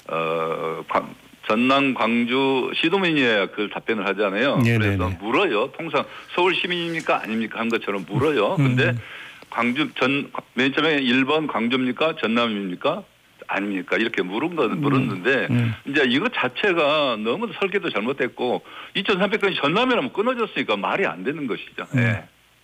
전남, 광주 시도민이어야 그 답변을 하잖아요. 네네네. 그래서 물어요. 통상 서울 시민입니까 아닙니까 한 것처럼 물어요. 근데 맨 처음에 1번 광주입니까 전남입니까 아닙니까 이렇게 물었는데 이제 이거 자체가 너무 설계도 잘못됐고 2,300건이 전남이라면 끊어졌으니까 말이 안 되는 것이죠. 네.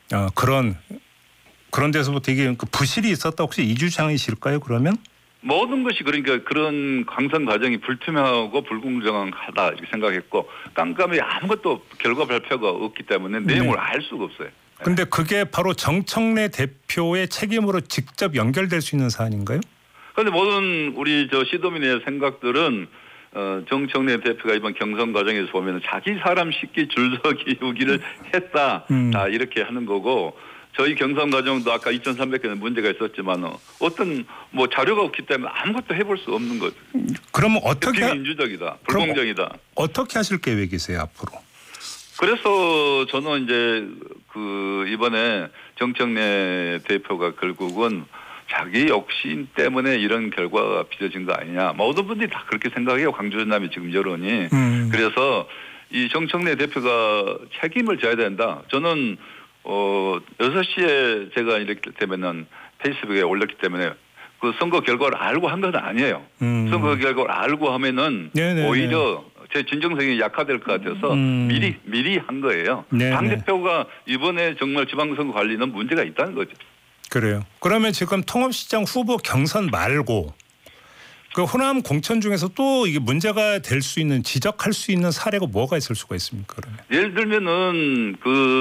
그런 데서부터 이게 부실이 있었다 혹시 이 주장이실까요 그러면? 모든 것이 그러니까 그런 강선 과정이 불투명하고 불공정하다 이렇게 생각했고 깜깜이 아무것도 결과 발표가 없기 때문에 내용을 알 수가 없어요. 그런데 그게 바로 정청래 대표의 책임으로 직접 연결될 수 있는 사안인가요? 그런데 모든 우리 시도민의 생각들은 정청래 대표가 이번 경선 과정에서 보면 자기 사람 쉽게 줄서기우기를 했다 이렇게 하는 거고 저희 경선 과정도 아까 2,300건의 문제가 있었지만 어떤 자료가 없기 때문에 아무것도 해볼 수 없는 거죠. 그러면 어떻게 비민주적이다, 불공정이다. 어떻게 하실 계획이세요 앞으로? 그래서 저는 이제 이번에 정청래 대표가 결국은 자기 욕심 때문에 이런 결과가 빚어진 거 아니냐. 모든 분들이 다 그렇게 생각해요. 광주 전남이 지금 여론이. 그래서 이 정청래 대표가 책임을 져야 된다. 저는 6시에 제가 이렇게 되면은 페이스북에 올렸기 때문에 그 선거 결과를 알고 한 건 아니에요. 선거 결과를 알고 하면은 오히려 제 진정성이 약화될 것 같아서 미리 한 거예요. 당대표가 이번에 정말 지방선거 관리는 문제가 있다는 거죠. 그래요. 그러면 지금 통합시장 후보 경선 말고 그 호남 공천 중에서 또 이게 문제가 될 수 있는 지적할 수 있는 사례가 뭐가 있을 수가 있습니까? 그러면 예를 들면은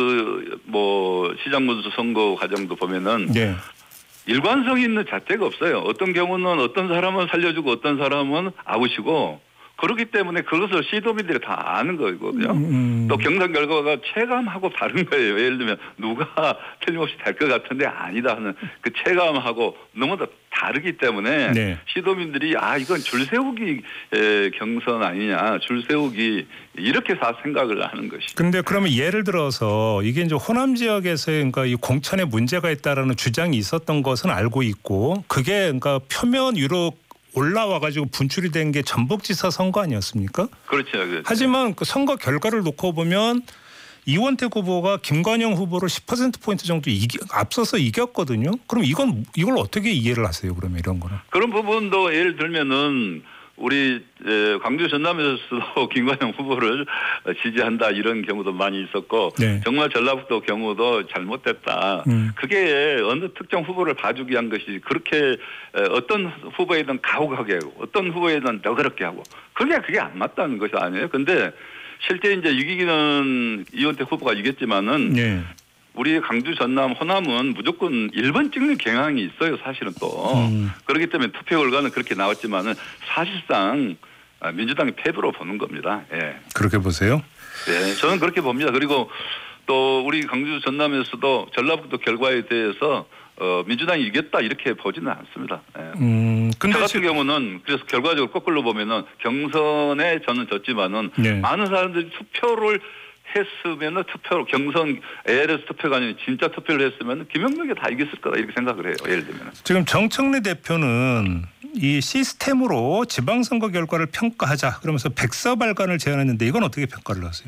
시장군수 선거 과정도 보면은 일관성이 있는 자체가 없어요. 어떤 경우는 어떤 사람은 살려주고 어떤 사람은 아웃이고 그렇기 때문에 그것을 시도민들이 다 아는 거거든요. 또 경선 결과가 체감하고 다른 거예요. 예를 들면 누가 틀림없이 될 것 같은데 아니다 하는 그 체감하고 너무 다르기 때문에 시도민들이 이건 줄세우기 경선 아니냐, 줄세우기 이렇게 다 생각을 하는 것이죠. 근데 그러면 예를 들어서 이게 이제 호남 지역에서 그러니까 이 공천에 문제가 있다라는 주장이 있었던 것은 알고 있고 그게 그러니까 표면 위로 올라와가지고 분출이 된 게 전북지사 선거 아니었습니까? 그렇죠. 하지만 그 선거 결과를 놓고 보면 이원택 후보가 김관영 후보를 10%포인트 정도 앞서서 이겼거든요. 그럼 이걸 어떻게 이해를 하세요? 그러면 이런 거는. 그런 부분도 예를 들면은 우리 광주 전남에서도 김관영 후보를 지지한다 이런 경우도 많이 있었고 정말 전라북도 경우도 잘못됐다. 그게 어느 특정 후보를 봐주기 위한 것이 그렇게 어떤 후보에든 가혹하게 하고 어떤 후보에든 너그럽게 하고 그게 안 맞다는 것이 아니에요. 근데 실제 이제 이기기는 이원택 후보가 이겼지만은 우리 광주 전남 호남은 무조건 1번 찍는 경향이 있어요. 사실은 또. 그렇기 때문에 투표 결과는 그렇게 나왔지만은 사실상 민주당이 패배로 보는 겁니다. 그렇게 보세요? 네. 저는 그렇게 봅니다. 그리고 또 우리 광주 전남에서도 전라북도 결과에 대해서 민주당이 이겼다 이렇게 보지는 않습니다. 근데 저 같은 경우는 그래서 결과적으로 거꾸로 보면은 경선에 저는 졌지만은 많은 사람들이 투표를 했으면은 경선 ALS 투표가 아니라 진짜 투표를 했으면 김영명이 다 이겼을 거다 이렇게 생각을 해요. 예를 들면 지금 정청래 대표는 이 시스템으로 지방선거 결과를 평가하자 그러면서 백서 발간을 제안했는데 이건 어떻게 평가를 하세요?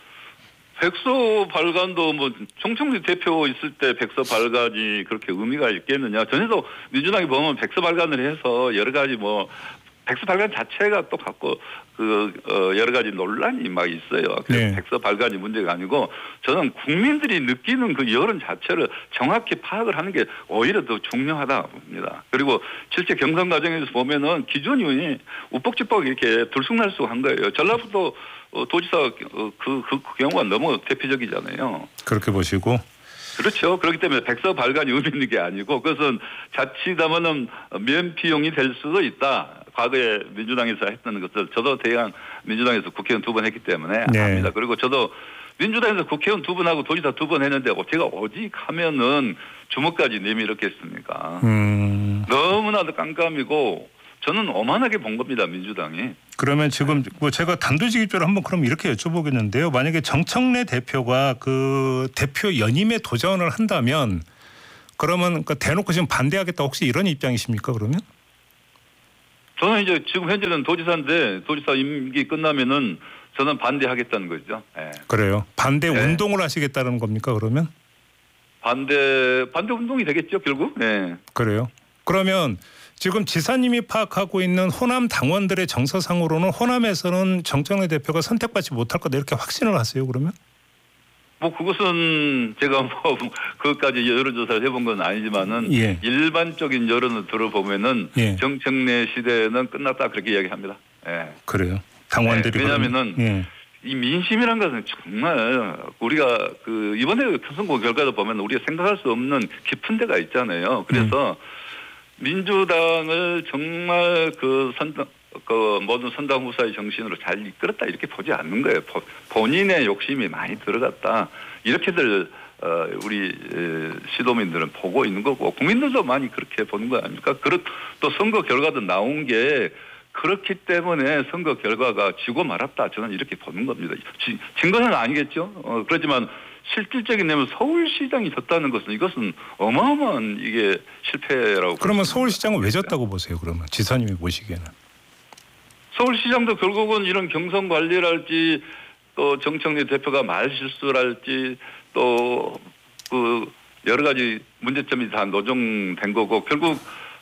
백서 발간도 정청래 대표 있을 때 백서 발간이 그렇게 의미가 있겠느냐. 전에도 민주당이 보면 백서 발간을 해서 여러 가지 백서 발간 자체가 또 갖고 여러 가지 논란이 막 있어요. 그래서 백서 발간이 문제가 아니고 저는 국민들이 느끼는 그 여론 자체를 정확히 파악을 하는 게 오히려 더 중요하다 봅니다. 그리고 실제 경선 과정에서 보면은 기준이 우뻑집뻑 이렇게 들쑥날쑥한 거예요. 전라북도 도지사 그 경우가 너무 대표적이잖아요. 그렇게 보시고. 그렇죠. 그렇기 때문에 백서 발간이 의미 있는 게 아니고 그것은 자칫하면은 면피용이 될 수도 있다. 과거에 민주당에서 했던 것을 저도 대강 민주당에서 국회의원 2번 했기 때문에 압니다. 그리고 저도 민주당에서 국회의원 2번 하고 도지사 2번 했는데 제가 오직 하면은 주먹까지 내밀었겠습니까? 너무나도 깜깜이고 저는 오만하게 본 겁니다. 민주당이. 그러면 지금 제가 단도직입적으로 한번 그럼 이렇게 여쭤보겠는데요. 만약에 정청래 대표가 그 대표 연임에 도전을 한다면 그러면 대놓고 지금 반대하겠다 혹시 이런 입장이십니까 그러면? 저는 이제 지금 현재는 도지사인데 도지사 임기 끝나면은 저는 반대하겠다는 거죠. 네. 그래요. 반대 운동을 하시겠다는 겁니까 그러면? 반대 운동이 되겠죠 결국. 네. 그래요. 그러면 지금 지사님이 파악하고 있는 호남 당원들의 정서상으로는 호남에서는 정청래 대표가 선택받지 못할 거다 이렇게 확신을 하세요 그러면? 뭐 그것은 제가 뭐 그것까지 여론조사를 해본 건 아니지만은 일반적인 여론을 들어보면은 정청래 시대는 끝났다 그렇게 이야기합니다. 예. 그래요. 당원들이 왜냐하면은 이 민심이란 것은 정말 우리가 그 이번에 선거 결과를 보면 우리가 생각할 수 없는 깊은 데가 있잖아요. 그래서 민주당을 정말 그 모든 선당 후사의 정신으로 잘 이끌었다 이렇게 보지 않는 거예요. 본인의 욕심이 많이 들어갔다 이렇게들 우리 시도민들은 보고 있는 거고 국민들도 많이 그렇게 보는 거 아닙니까? 또 선거 결과도 나온 게 그렇기 때문에 선거 결과가 지고 말았다 저는 이렇게 보는 겁니다. 증거는 아니겠죠. 그렇지만 실질적인 내면 서울시장이 졌다는 것은 이것은 어마어마한 이게 실패라고. 그러면 서울시장은 왜 졌다고 보세요? 그러면 지사님이 보시기에는. 서울시장도 결국은 이런 경선 관리랄지 또 정청래 대표가 말 실수랄지 또 그 여러 가지 문제점이 다 노정된 거고 결국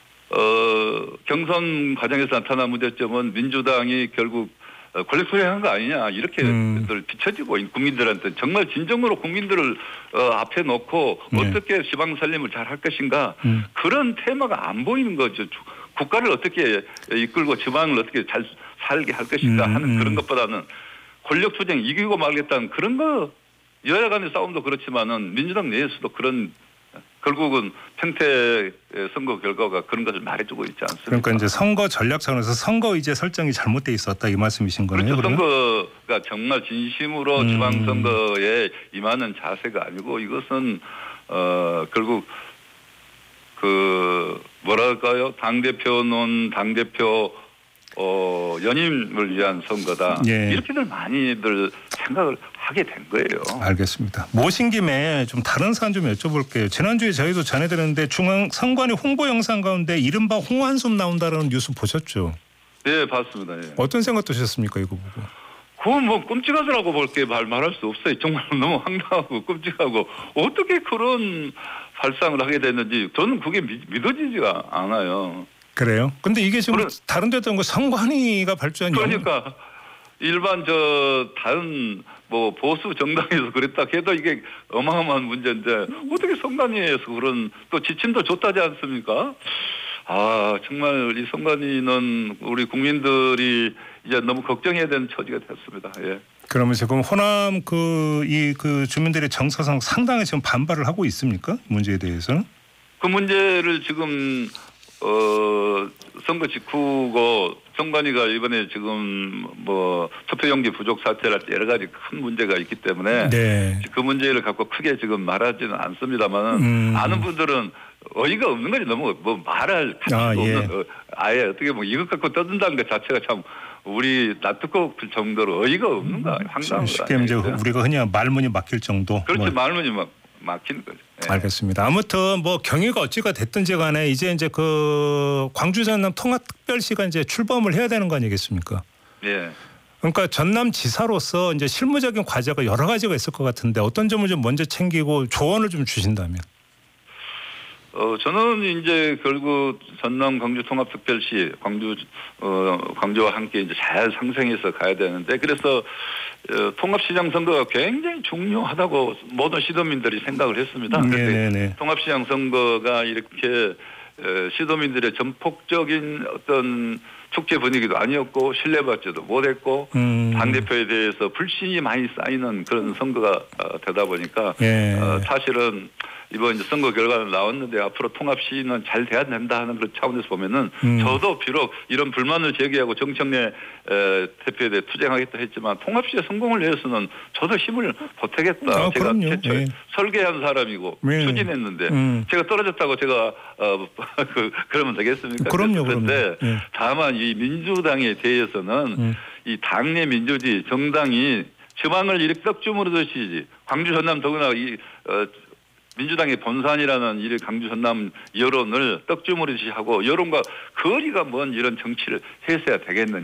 경선 과정에서 나타난 문제점은 민주당이 결국 권력투쟁한 거 아니냐 이렇게 비춰지고 국민들한테 정말 진정으로 국민들을 앞에 놓고 어떻게 지방 살림을 잘 할 것인가 그런 테마가 안 보이는 거죠. 국가를 어떻게 이끌고 지방을 어떻게 잘 살게 할 것인가 하는 그런 것보다는 권력투쟁 이기고 말겠다는 그런 거 여야 간의 싸움도 그렇지만은 민주당 내에서도 그런 결국은 평택 선거 결과가 그런 것을 말해주고 있지 않습니까? 그러니까 이제 선거 전략 차원에서 선거의제 설정이 잘못돼 있었다 이 말씀이신 거네요. 그렇죠. 선거가 정말 진심으로 지방선거에 임하는 자세가 아니고 이것은 결국 그 뭐랄까요? 당대표는 당대표 연임을 위한 선거다. 이렇게들 많이들 생각을 하게 된 거예요. 알겠습니다. 모신 김에 좀 다른 사안 좀 여쭤볼게요. 지난주에 저희도 전해드렸는데 중앙선관위 홍보 영상 가운데 이른바 홍한숨 나온다라는 뉴스 보셨죠? 네, 봤습니다. 예. 어떤 생각 드셨습니까? 이거 보고. 그건 뭐 끔찍하더라고 볼게 말할 수 없어요. 정말 너무 황당하고 끔찍하고 어떻게 그런 발상을 하게 됐는지 저는 그게 믿어지지가 않아요. 그래요? 근데 이게 지금 다른 데도 선관위가 발주한 그러니까 일반 다른 뭐 보수 정당에서 그랬다 해도 이게 어마어마한 문제인데 어떻게 선관위에서 그런 또 지침도 줬다지 않습니까? 아 정말 이 선관위는 우리 국민들이 이제 너무 걱정해야 되는 처지가 됐습니다. 예. 그러면 지금 호남 그 주민들의 정서상 상당히 지금 반발을 하고 있습니까? 문제에 대해서는? 그 문제를 지금 선거 직후고 선관위가 이번에 지금 뭐 투표용지 부족 사태랄지 여러 가지 큰 문제가 있기 때문에 그 문제를 갖고 크게 지금 말하지는 않습니다만 아는 분들은 어이가 없는 거지 너무 뭐 말할 가치가 없는 아예 어떻게 보면 이것 갖고 떠든다는 것 자체가 참 우리 낯뜨거 정도로 어이가 없는 거 황당한 거 쉽게 이제 우리가 흔히 말문이 막힐 정도. 그렇지 말문이 막히는 거죠. 네. 알겠습니다. 아무튼 뭐 경위가 어찌가 됐든지 간에 이제 그 광주 전남 통합특별시가 이제 출범을 해야 되는 거 아니겠습니까? 예. 그러니까 전남지사로서 이제 실무적인 과제가 여러 가지가 있을 것 같은데 어떤 점을 좀 먼저 챙기고 조언을 좀 주신다면? 저는 이제 결국 전남 광주 통합특별시 광주와 함께 이제 잘 상생해서 가야 되는데 그래서 통합시장 선거가 굉장히 중요하다고 모든 시도민들이 생각을 했습니다. 통합시장 선거가 이렇게 시도민들의 전폭적인 어떤 축제 분위기도 아니었고 신뢰받지도 못했고 당대표에 대해서 불신이 많이 쌓이는 그런 선거가 되다 보니까 사실은 이번 이제 선거 결과는 나왔는데 앞으로 통합시는 잘 돼야 된다 하는 그런 차원에서 보면은 저도 비록 이런 불만을 제기하고 정청래 대표에 대해 투쟁하겠다 했지만 통합시에 성공을 위해서는 저도 힘을 보태겠다. 제가 최초에 설계한 사람이고 추진했는데 제가 떨어졌다고 제가 그러면 되겠습니까? 그런데 다만 이 민주당에 대해서는 이 당내 민주주의 정당이 지방을 이렇게 떡 주무르듯이 광주 전남 더구나 민주당의 본산이라는 이 강주 전남 여론을 떡주무리시 하고 여론과 거리가 먼 이런 정치를 했어야 되겠느냐.